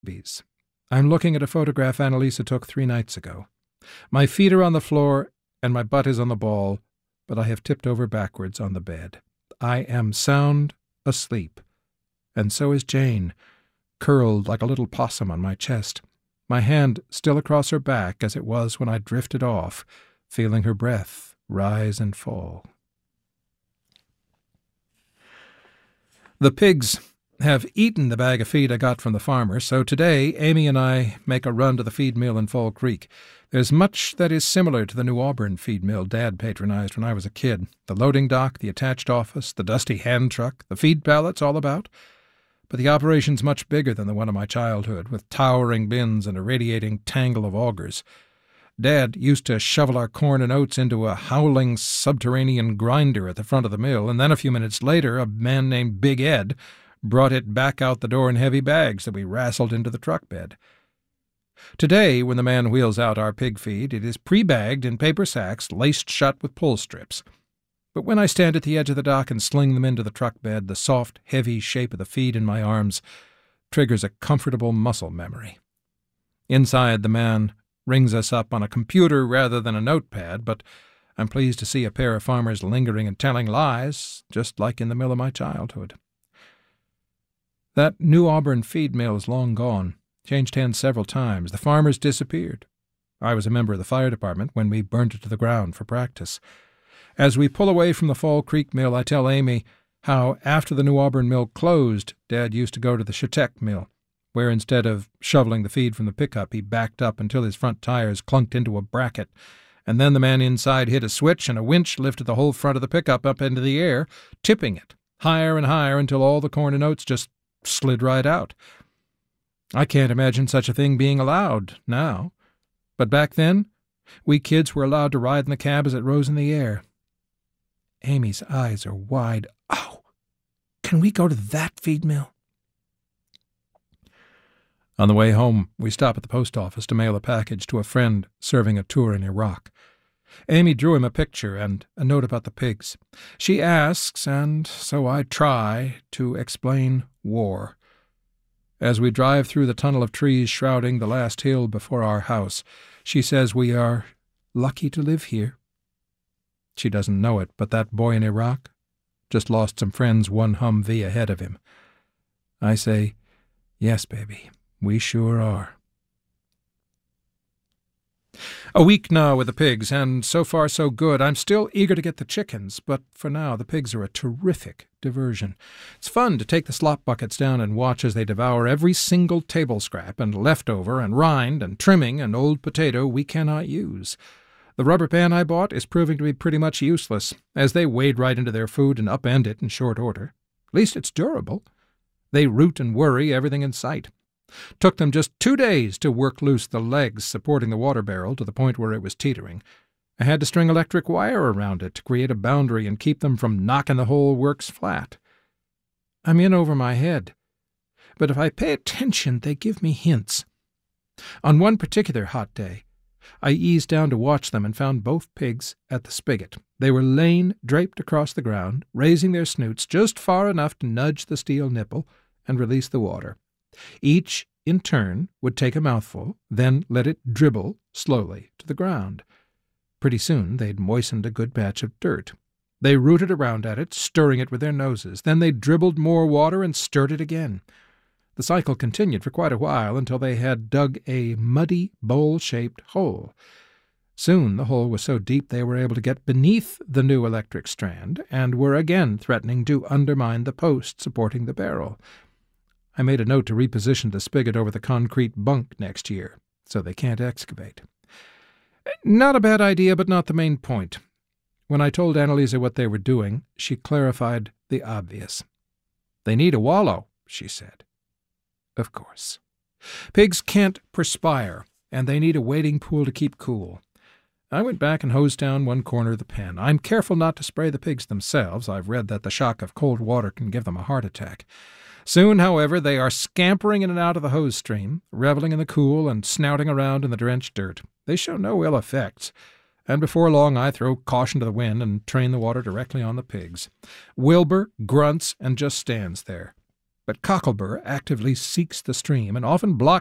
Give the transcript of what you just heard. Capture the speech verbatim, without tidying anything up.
Bees. I'm looking at a photograph Annalisa took three nights ago. My feet are on the floor and my butt is on the ball, but I have tipped over backwards on the bed. I am sound asleep, and so is Jane, curled like a little possum on my chest, my hand still across her back as it was when I drifted off, feeling her breath rise and fall. The pigs have eaten the bag of feed I got from the farmer, so today Amy and I make a run to the feed mill in Fall Creek. There's much that is similar to the New Auburn feed mill Dad patronized when I was a kid. The loading dock, the attached office, the dusty hand truck, the feed pallets all about. But the operation's much bigger than the one of my childhood, with towering bins and a radiating tangle of augers. Dad used to shovel our corn and oats into a howling subterranean grinder at the front of the mill, and then a few minutes later a man named Big Ed brought it back out the door in heavy bags that we rassled into the truck bed. Today, when the man wheels out our pig feed, it is pre-bagged in paper sacks laced shut with pull strips. But when I stand at the edge of the dock and sling them into the truck bed, the soft, heavy shape of the feed in my arms triggers a comfortable muscle memory. Inside, the man rings us up on a computer rather than a notepad, but I'm pleased to see a pair of farmers lingering and telling lies, just like in the mill of my childhood. That New Auburn feed mill is long gone, changed hands several times. The farmers disappeared. I was a member of the fire department when we burned it to the ground for practice. As we pull away from the Fall Creek mill, I tell Amy how, after the New Auburn mill closed, Dad used to go to the Chautauqua mill, where instead of shoveling the feed from the pickup, he backed up until his front tires clunked into a bracket, and then the man inside hit a switch and a winch lifted the whole front of the pickup up into the air, tipping it higher and higher until all the corn and oats just slid right out. I can't imagine such a thing being allowed now, but back then, we kids were allowed to ride in the cab as it rose in the air. Amy's eyes are wide. Oh, can we go to that feed mill? On the way home, we stop at the post office to mail a package to a friend serving a tour in Iraq. Amy drew him a picture and a note about the pigs. She asks, and so I try, to explain war. As we drive through the tunnel of trees shrouding the last hill before our house, she says we are lucky to live here. She doesn't know it, but that boy in Iraq just lost some friends one Humvee ahead of him. I say, yes, baby, we sure are. A week now with the pigs, and so far so good. I'm still eager to get the chickens, but for now the pigs are a terrific diversion. It's fun to take the slop buckets down and watch as they devour every single table scrap and leftover and rind and trimming and old potato we cannot use. The rubber pan I bought is proving to be pretty much useless, as they wade right into their food and upend it in short order. At least it's durable. They root and worry everything in sight. Took them just two days to work loose the legs supporting the water barrel to the point where it was teetering. I had to string electric wire around it to create a boundary and keep them from knocking the whole works flat. I'm in over my head, but if I pay attention, they give me hints. On one particular hot day, I eased down to watch them and found both pigs at the spigot. They were laying draped across the ground, raising their snoots just far enough to nudge the steel nipple and release the water. Each, in turn, would take a mouthful, then let it dribble slowly to the ground. Pretty soon they'd moistened a good batch of dirt. They rooted around at it, stirring it with their noses. Then they dribbled more water and stirred it again. The cycle continued for quite a while until they had dug a muddy, bowl-shaped hole. Soon the hole was so deep they were able to get beneath the new electric strand and were again threatening to undermine the post supporting the barrel. I made a note to reposition the spigot over the concrete bunk next year, so they can't excavate. Not a bad idea, but not the main point. When I told Annalisa what they were doing, she clarified the obvious. They need a wallow, she said. Of course. Pigs can't perspire, and they need a wading pool to keep cool. I went back and hosed down one corner of the pen. I'm careful not to spray the pigs themselves. I've read that the shock of cold water can give them a heart attack. Soon, however, they are scampering in and out of the hose stream, reveling in the cool and snouting around in the drenched dirt. They show no ill effects, and before long I throw caution to the wind and train the water directly on the pigs. Wilbur grunts and just stands there. But Cocklebur actively seeks the stream and often blocks